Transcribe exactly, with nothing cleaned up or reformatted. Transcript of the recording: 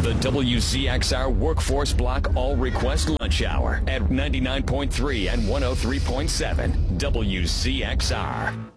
The W C X R Workforce Block All Request Lunch Hour at ninety-nine point three and one oh three point seven W C X R.